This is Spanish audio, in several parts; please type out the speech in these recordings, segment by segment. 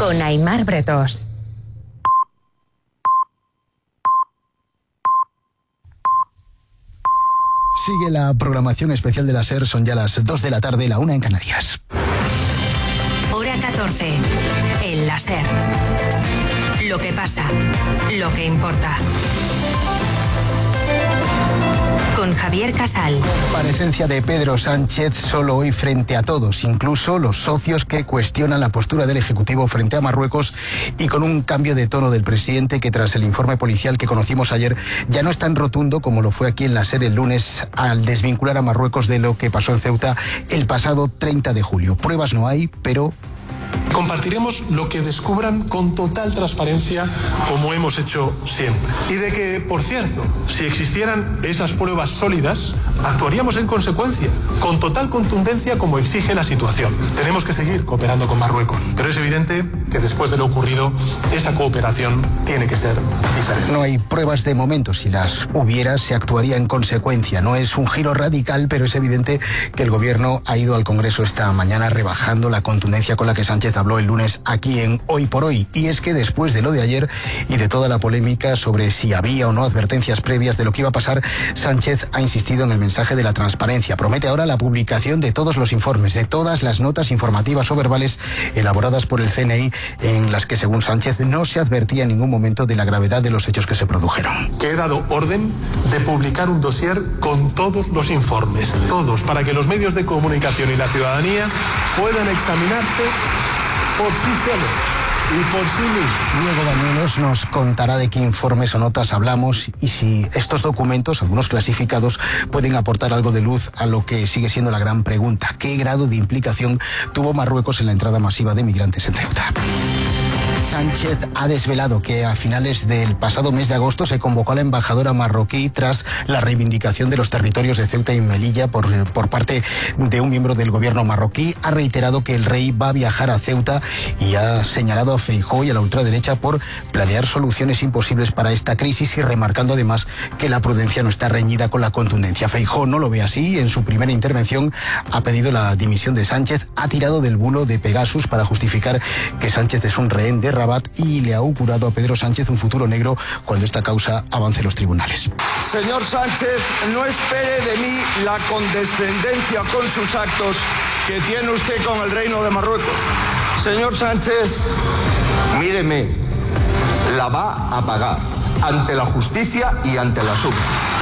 con Aimar Bretos. Sigue la programación especial de la SER, son ya las 2 de la tarde, la 1 en Canarias. Hora 14, en la SER. Lo que pasa, lo que importa. Con Javier Casal. Comparecencia de Pedro Sánchez solo hoy frente a todos, incluso los socios que cuestionan la postura del Ejecutivo frente a Marruecos, y con un cambio de tono del presidente que tras el informe policial que conocimos ayer ya no es tan rotundo como lo fue aquí en la SER el lunes al desvincular a Marruecos de lo que pasó en Ceuta el pasado 30 de julio. Pruebas no hay, pero compartiremos lo que descubran con total transparencia, como hemos hecho siempre. Y de que, por cierto, si existieran esas pruebas sólidas, actuaríamos en consecuencia, con total contundencia como exige la situación. Tenemos que seguir cooperando con Marruecos, pero es evidente que después de lo ocurrido, esa cooperación tiene que ser diferente. No hay pruebas de momento. Si las hubiera, se actuaría en consecuencia. No es un giro radical, pero es evidente que el Gobierno ha ido al Congreso esta mañana rebajando la contundencia con la que Sánchez habló el lunes aquí en Hoy por Hoy. Y es que después de lo de ayer y de toda la polémica sobre si había o no advertencias previas de lo que iba a pasar, Sánchez ha insistido en el mensaje de la transparencia. Promete ahora la publicación de todos los informes, de todas las notas informativas o verbales elaboradas por el CNI, en las que, según Sánchez, no se advertía en ningún momento de la gravedad de los hechos que se produjeron. Que he dado orden de publicar un dossier con todos los informes, todos, para que los medios de comunicación y la ciudadanía puedan examinarse por sí solos y por sí mismos. Diego Bañuelos nos contará de qué informes o notas hablamos y si estos documentos, algunos clasificados, pueden aportar algo de luz a lo que sigue siendo la gran pregunta: ¿qué grado de implicación tuvo Marruecos en la entrada masiva de migrantes en Ceuta? Sánchez ha desvelado que a finales del pasado mes de agosto se convocó a la embajadora marroquí tras la reivindicación de los territorios de Ceuta y Melilla por parte de un miembro del gobierno marroquí. Ha reiterado que el rey va a viajar a Ceuta y ha señalado a Feijóo y a la ultraderecha por planear soluciones imposibles para esta crisis, y remarcando además que la prudencia no está reñida con la contundencia. Feijóo no lo ve así y en su primera intervención ha pedido la dimisión de Sánchez, ha tirado del bulo de Pegasus para justificar que Sánchez es un rehén de Rabat y le ha augurado a Pedro Sánchez un futuro negro cuando esta causa avance en los tribunales. Señor Sánchez, no espere de mí la condescendencia con sus actos que tiene usted con el Reino de Marruecos. Señor Sánchez, míreme, la va a pagar ante la justicia y ante la SUB.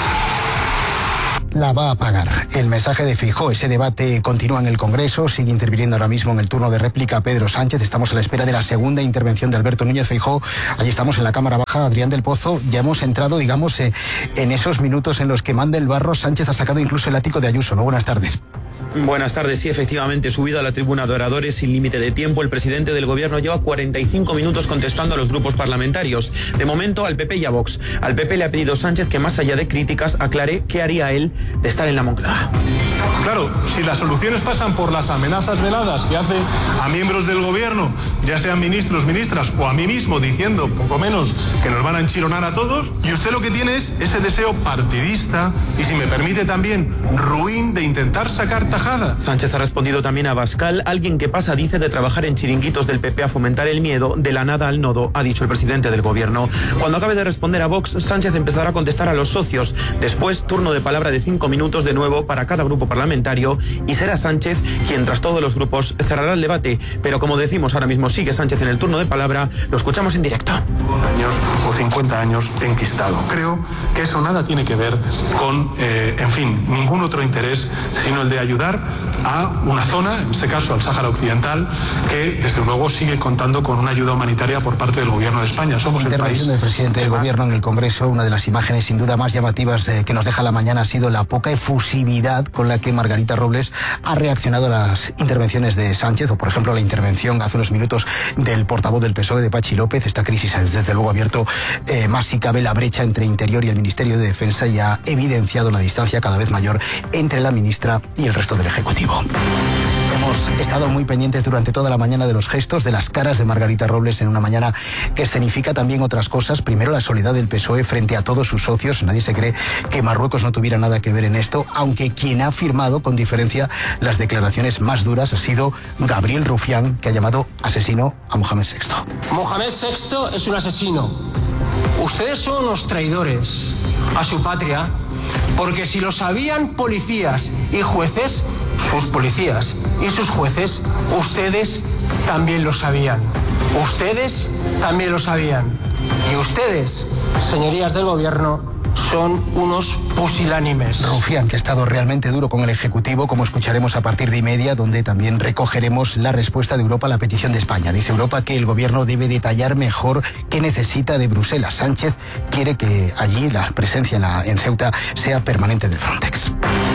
La va a pagar. El mensaje de Feijóo. Ese debate continúa en el Congreso. Sigue interviniendo ahora mismo en el turno de réplica Pedro Sánchez. Estamos a la espera de la segunda intervención de Alberto Núñez Feijóo. Allí estamos en la Cámara Baja. Adrián del Pozo. Ya hemos entrado, digamos, en esos minutos en los que manda el barro. Sánchez ha sacado incluso el ático de Ayuso. ¿No? Buenas tardes. Buenas tardes. Sí, efectivamente, subido a la tribuna de oradores sin límite de tiempo, el presidente del gobierno lleva 45 minutos contestando a los grupos parlamentarios. De momento, al PP y a Vox. Al PP le ha pedido Sánchez que, más allá de críticas, aclare qué haría él de estar en la Moncloa. Claro, si las soluciones pasan por las amenazas veladas que hace a miembros del gobierno, ya sean ministros, ministras o a mí mismo, diciendo poco menos que nos van a enchironar a todos, y usted lo que tiene es ese deseo partidista y, si me permite también, ruin de intentar sacar tajada. Sánchez ha respondido también a Abascal. Alguien que pasa, dice, de trabajar en chiringuitos del PP a fomentar el miedo, de la nada al nodo, ha dicho el presidente del gobierno. Cuando acabe de responder a Vox, Sánchez empezará a contestar a los socios. Después, turno de palabra de 5 minutos de nuevo para cada grupo parlamentario, y será Sánchez quien, tras todos los grupos, cerrará el debate. Pero, como decimos, ahora mismo sigue Sánchez en el turno de palabra. Lo escuchamos en directo. Años o 50 años enquistado. Creo que eso nada tiene que ver con, ningún otro interés, sino el de ayudar a una zona, en este caso al Sáhara Occidental, que desde luego sigue contando con una ayuda humanitaria por parte del gobierno de España. Somos intervención del presidente del gobierno en el Congreso. Una de las imágenes sin duda más llamativas que nos deja la mañana ha sido la poca efusividad con la que Margarita Robles ha reaccionado a las intervenciones de Sánchez, o por ejemplo la intervención hace unos minutos del portavoz del PSOE, de Pachi López. Esta crisis ha desde luego abierto más si cabe la brecha entre Interior y el Ministerio de Defensa y ha evidenciado la distancia cada vez mayor entre la ministra y el resto del Ejecutivo. Hemos estado muy pendientes durante toda la mañana de los gestos, de las caras de Margarita Robles en una mañana que escenifica también otras cosas. Primero, la soledad del PSOE frente a todos sus socios. Nadie se cree que Marruecos no tuviera nada que ver en esto, aunque quien ha firmado con diferencia las declaraciones más duras ha sido Gabriel Rufián, que ha llamado asesino a Mohamed VI. Mohamed VI es un asesino. Ustedes son unos traidores a su patria, porque si lo sabían policías y jueces, sus policías y sus jueces, ustedes también lo sabían. Ustedes también lo sabían. Y ustedes, señorías del gobierno, son unos pusilánimes. Rufián, que ha estado realmente duro con el Ejecutivo, como escucharemos a partir de 1:30, donde también recogeremos la respuesta de Europa a la petición de España. Dice Europa que el gobierno debe detallar mejor qué necesita de Bruselas. Sánchez quiere que allí la presencia en Ceuta sea permanente del Frontex.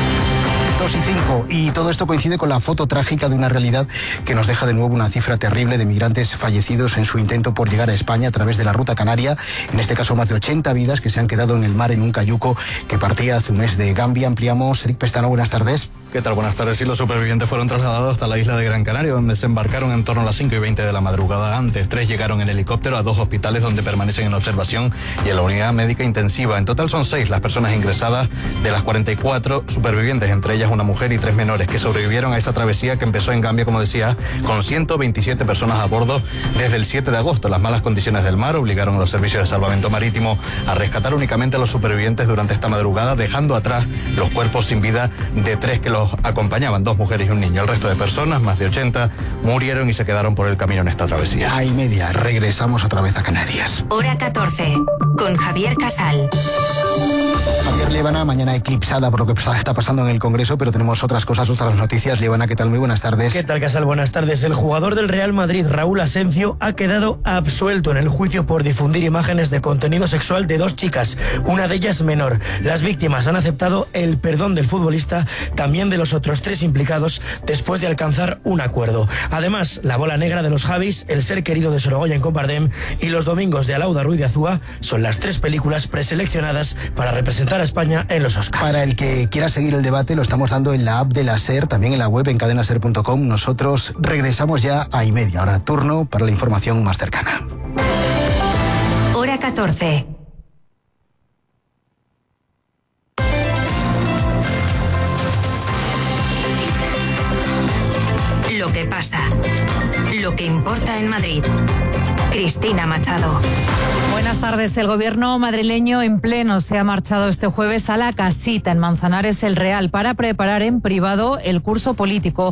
2:05, y todo esto coincide con la foto trágica de una realidad que nos deja de nuevo una cifra terrible de migrantes fallecidos en su intento por llegar a España a través de la ruta canaria. En este caso, más de 80 vidas que se han quedado en el mar en un cayuco que partía hace un mes de Gambia. Ampliamos. Eric Pestano, buenas tardes. ¿Qué tal? Buenas tardes. Sí, los supervivientes fueron trasladados hasta la isla de Gran Canaria, donde se embarcaron en torno a las 5:20 de la madrugada. Antes, 3 llegaron en helicóptero a 2 hospitales donde permanecen en observación y en la unidad médica intensiva. En total son 6 las personas ingresadas de las 44 supervivientes, entre ellas una mujer y 3 menores, que sobrevivieron a esa travesía que empezó en Gambia, como decía, con 127 personas a bordo desde el 7 de agosto. Las malas condiciones del mar obligaron a los servicios de salvamento marítimo a rescatar únicamente a los supervivientes durante esta madrugada, dejando atrás los cuerpos sin vida de 3 que los acompañaban, 2 mujeres y un niño. El resto de personas, más de 80, murieron y se quedaron por el camino en esta travesía. 1:30, regresamos otra vez a Canarias. Hora 14, con Javier Casal. Javier, Líbana, mañana eclipsada por lo que está pasando en el Congreso, pero tenemos otras cosas, otras noticias. Líbana, ¿qué tal? Muy buenas tardes. ¿Qué tal, Casal? Buenas tardes. El jugador del Real Madrid, Raúl Asencio, ha quedado absuelto en el juicio por difundir imágenes de contenido sexual de 2 chicas, una de ellas menor. Las víctimas han aceptado el perdón del futbolista, también de los otros 3 implicados, después de alcanzar un acuerdo. Además, La bola negra de los Javis, El ser querido de Sorogoyen con Bardem y Los domingos de Alauda Ruiz de Azúa son las 3 películas preseleccionadas para representar a España en los Oscars. Para el que quiera seguir el debate, lo estamos dando en la app de la SER, también en la web en cadenaser.com. Nosotros regresamos ya a 1:30. Ahora turno para la información más cercana. Hora 14. Lo que pasa. Lo que importa en Madrid. Cristina Machado. Buenas tardes. El gobierno madrileño en pleno se ha marchado este jueves a la casita en Manzanares el Real para preparar en privado el curso político.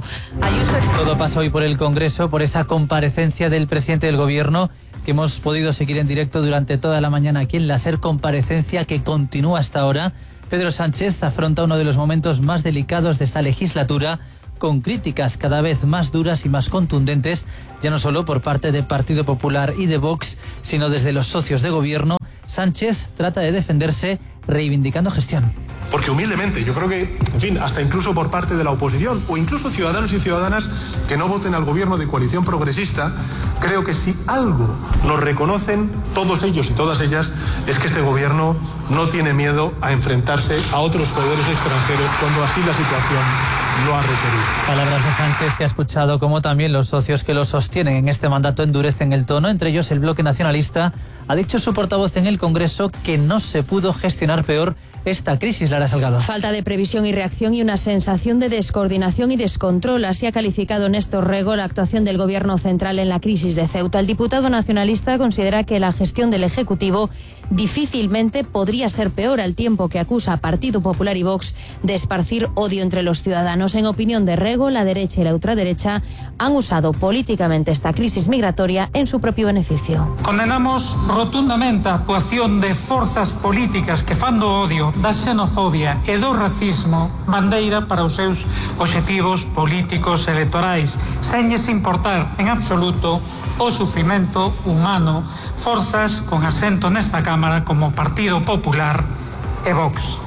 Todo pasa hoy por el Congreso, por esa comparecencia del presidente del gobierno que hemos podido seguir en directo durante toda la mañana aquí en la SER, comparecencia que continúa hasta ahora. Pedro Sánchez afronta uno de los momentos más delicados de esta legislatura, con críticas cada vez más duras y más contundentes, ya no solo por parte del Partido Popular y de Vox, sino desde los socios de gobierno. Sánchez trata de defenderse reivindicando gestión. Porque humildemente, yo creo que, en fin, hasta incluso por parte de la oposición o incluso ciudadanos y ciudadanas que no voten al gobierno de coalición progresista, creo que si algo nos reconocen todos ellos y todas ellas es que este gobierno no tiene miedo a enfrentarse a otros poderes extranjeros cuando así la situación lo ha requerido. Palabras de Sánchez que ha escuchado como también los socios que lo sostienen en este mandato endurecen el tono, entre ellos el bloque nacionalista. Ha dicho su portavoz en el Congreso que no se pudo gestionar peor esta crisis. Lara Salgado. Falta de previsión y reacción y una sensación de descoordinación y descontrol. Así ha calificado Néstor Rego la actuación del Gobierno central en la crisis de Ceuta. El diputado nacionalista considera que la gestión del Ejecutivo difícilmente podría ser peor, al tiempo que acusa a Partido Popular y Vox de esparcir odio entre los ciudadanos. En opinión de Rego, la derecha y la ultraderecha han usado políticamente esta crisis migratoria en su propio beneficio. Condenamos rotundamente a actuación de forzas políticas que fan do odio, da xenofobia e do racismo bandeira para os seus obxectivos políticos electorais, sen lles importar en absoluto o sufrimento humano. Forzas con asento nesta Cámara como Partido Popular e Vox.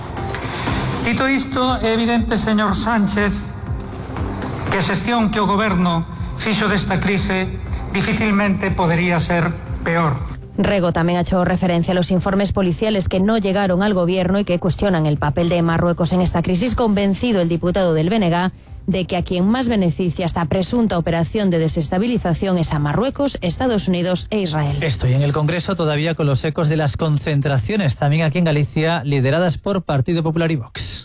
Dito isto, é evidente, señor Sánchez, que a xestión que o Goberno fixo desta crise difícilmente podería ser peor. Rego también ha hecho referencia a los informes policiales que no llegaron al gobierno y que cuestionan el papel de Marruecos en esta crisis. Convencido el diputado del BNG de que a quien más beneficia esta presunta operación de desestabilización es a Marruecos, Estados Unidos e Israel. Estoy en el Congreso todavía con los ecos de las concentraciones, también aquí en Galicia, lideradas por Partido Popular y Vox.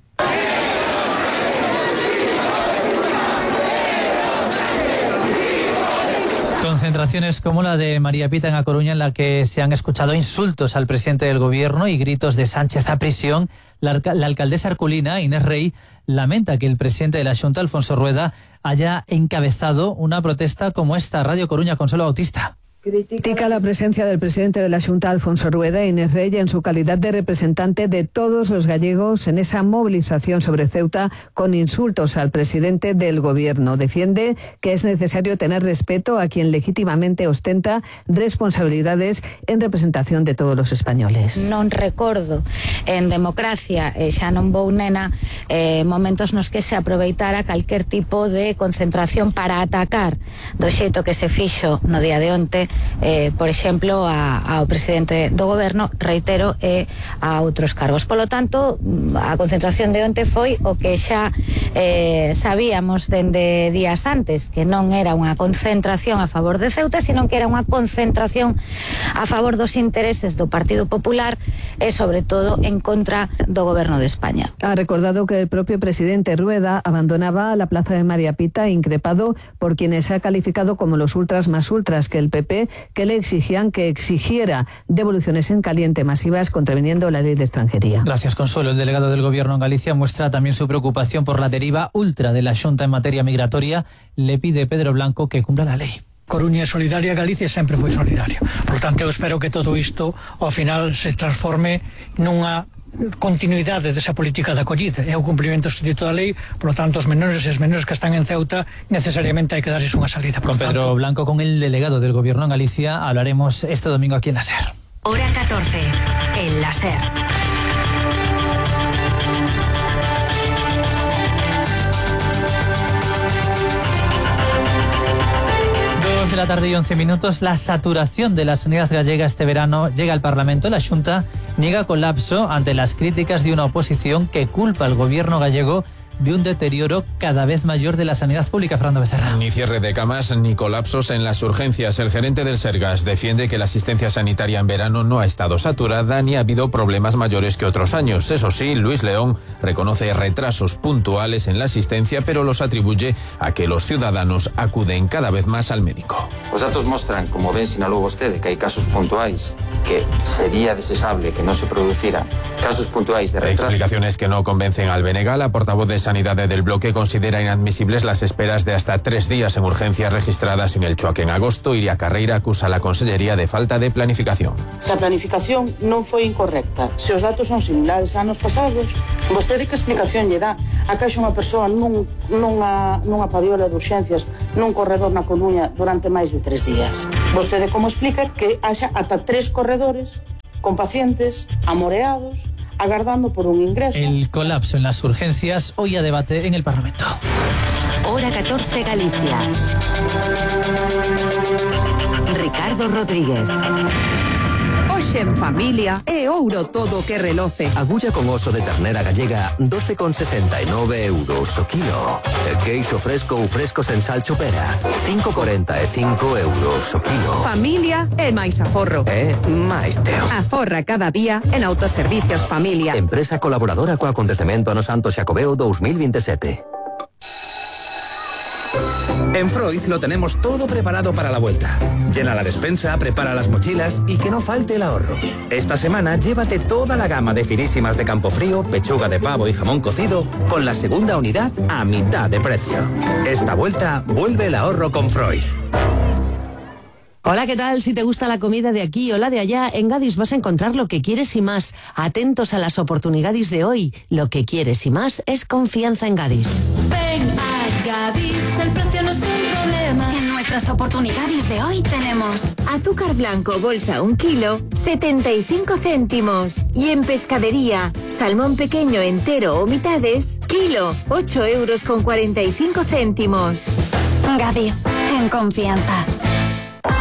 Concentraciones como la de María Pita en A Coruña, en la que se han escuchado insultos al presidente del gobierno y gritos de Sánchez a prisión. La alcaldesa herculina, Inés Rey, lamenta que el presidente de la Xunta, Alfonso Rueda, haya encabezado una protesta como esta. Radio Coruña, Consuelo Bautista. Critica la presencia del presidente de la Xunta, Alfonso Rueda, e Inés Rey en su calidad de representante de todos los gallegos en esa movilización sobre Ceuta con insultos al presidente del gobierno. Defiende que es necesario tener respeto a quien legítimamente ostenta responsabilidades en representación de todos los españoles. Non recordo en democracia, xa non vou nena, momentos nos que se aproveitara calquer tipo de concentración para atacar do xeito que se fixo no día de onte, por exemplo, ao presidente do goberno, reitero, e a outros cargos. Polo tanto, a concentración de onte foi o que xa sabíamos dende días antes, que non era unha concentración a favor de Ceuta, sino que era unha concentración a favor dos intereses do Partido Popular e, sobre todo, en contra do goberno de España. Ha recordado que el propio presidente Rueda abandonaba la plaza de María Pita, increpado por quienes ha calificado como los ultras más ultras que el PP, que le exigían que exigiera devoluciones en caliente masivas contraviniendo la ley de extranjería. Gracias, Consuelo. El delegado del Gobierno en Galicia muestra también su preocupación por la deriva ultra de la Xunta en materia migratoria. Le pide Pedro Blanco que cumpla la lei. Coruña é solidaria, Galicia sempre foi solidaria. Por tanto, eu espero que todo isto ao final se transforme nunha continuidade desa política de acollida e o cumprimento estricto da lei. Por lo tanto, os menores e as menores que están en Ceuta necesariamente hai que darles unha salida. Con Pedro Blanco, con el delegado del Gobierno en Galicia, hablaremos este domingo aquí en la SER. Hora 14, en la SER. 2 de la tarde y 11 minutos. La saturación de la sanidad gallega este verano llega al Parlamento. La Xunta niega colapso ante las críticas de una oposición que culpa al gobierno gallego de un deterioro cada vez mayor de la sanidad pública. Fernando Becerra. Ni cierre de camas ni colapsos en las urgencias. El gerente del Sergas defiende que la asistencia sanitaria en verano no ha estado saturada ni ha habido problemas mayores que otros años. Eso sí, Luis León reconoce retrasos puntuales en la asistencia, pero los atribuye a que los ciudadanos acuden cada vez más al médico. Os datos mostran, como ben sinalou vostede, que hai casos puntuais que sería desexable que non se producieran casos puntuais de retraso. Explicaciones que no convencen al Benegal. La portavoz de Sanidad del bloque considera inadmisibles las esperas de hasta 3 días en urgencias registradas en el Choac en agosto. Iria Carreira acusa a la Consellería de falta de planificación. Se a planificación non foi incorrecta, se os datos son similares a anos pasados, vostede que explicación lle dá a que haxa unha persoa nunha padiola de urxencias nun corredor na Coruña durante máis de 3 días? Vostede como explica que haxa ata 3 corredores con pacientes amoreados agardando por un ingreso? El colapso en las urgencias hoy a debate en el Parlamento. Hora 14 Galicia. Ricardo Rodríguez. Hoxe en familia é ouro todo que reloce. Agulla con oso de ternera gallega 12,69 euros o kilo. E queixo fresco ou fresco sen sal chopera 5,45 euros o kilo. Familia é máis aforro. É máis teo. Aforra cada día en Autoservicios Familia. Empresa colaboradora co acontecemento ano Santo Xacobeo 2027. En Freud lo tenemos todo preparado para la vuelta. Llena la despensa, prepara las mochilas y que no falte el ahorro. Esta semana llévate toda la gama de finísimas de Campofrío, pechuga de pavo y jamón cocido con la segunda unidad a mitad de precio. Esta vuelta vuelve el ahorro con Freud. Hola, ¿qué tal? Si te gusta la comida de aquí o la de allá, en Gadis vas a encontrar lo que quieres y más. Atentos a las oportunidades de hoy. Lo que quieres y más es confianza en Gadis. Ven a Gadis, el precio no es un problema. En nuestras oportunidades de hoy tenemos azúcar blanco, bolsa 1 kilo, 75 céntimos. Y en pescadería, salmón pequeño entero o mitades, kilo, 8,45 €. Gadis, en confianza.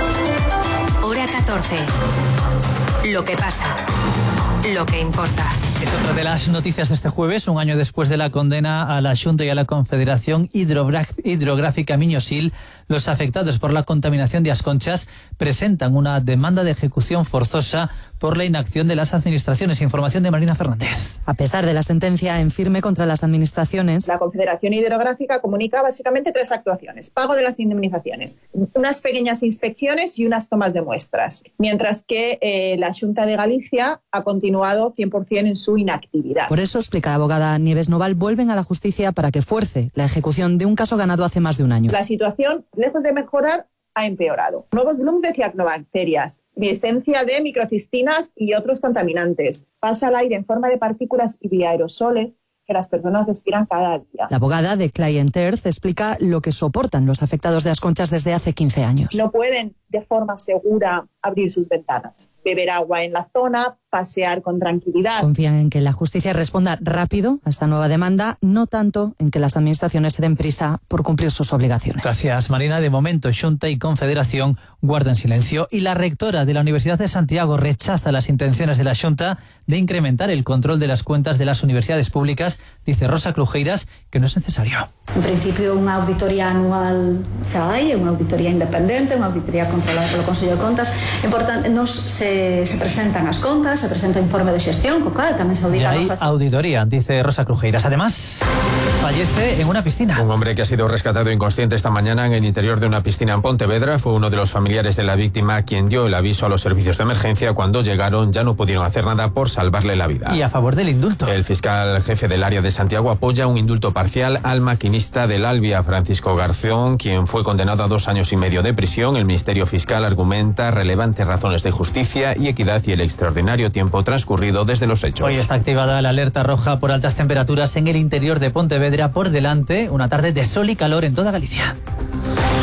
Hora 14. Lo que pasa. Lo que importa. Es otra de las noticias de este jueves, un año después de la condena a la Xunta y a la Confederación Hidrográfica Miño-Sil. Los afectados por la contaminación de As Conchas presentan una demanda de ejecución forzosa por la inacción de las administraciones. Información de Marina Fernández. A pesar de la sentencia en firme contra las administraciones, la Confederación Hidrográfica comunica básicamente 3 actuaciones: pago de las indemnizaciones, unas pequeñas inspecciones y unas tomas de muestras, mientras que la Xunta de Galicia ha continuado 100% en su inactividad. Por eso, explica la abogada Nieves Noval, vuelven a la justicia para que fuerce la ejecución de un caso ganado hace más de un año. La situación, lejos de mejorar, ha empeorado. Nuevos blooms de cianobacterias, presencia de microcistinas y otros contaminantes. Pasa al aire en forma de partículas y de aerosoles que las personas respiran cada día. La abogada de Client Earth explica lo que soportan los afectados de As Conchas desde hace 15 años. No pueden de forma segura abrir sus ventanas, beber agua en la zona, pasear con tranquilidad. Confían en que la justicia responda rápido a esta nueva demanda, no tanto en que las administraciones se den prisa por cumplir sus obligaciones. Gracias, Marina. De momento, Xunta y Confederación guardan silencio y la rectora de la Universidad de Santiago rechaza las intenciones de la Xunta de incrementar el control de las cuentas de las universidades públicas. Dice Rosa Crujeiras que no es necesario. En principio, unha auditoría anual xa hai, unha auditoría independente, unha auditoría controlada polo Consello de Contas. Importante, se presentan as contas, se presenta o informe de xestión, co cal tamén se audita. Ya hay auditoría, dice Rosa Crujeiras. Además, fallece en una piscina. Un hombre que ha sido rescatado inconsciente esta mañana en el interior de una piscina en Pontevedra fue uno de los familiares de la víctima quien dio el aviso a los servicios de emergencia. Cuando llegaron ya no pudieron hacer nada por salvarle la vida. Y a favor del indulto. El fiscal jefe del área de Santiago apoya un indulto parcial al maquinista del Albia, Francisco Garzón, quien fue condenado a 2 años y medio de prisión. El Ministerio Fiscal argumenta relevantes razones de justicia y equidad y el extraordinario tiempo transcurrido desde los hechos. Hoy está activada la alerta roja por altas temperaturas en el interior de Pontevedra. Por delante, una tarde de sol y calor en toda Galicia.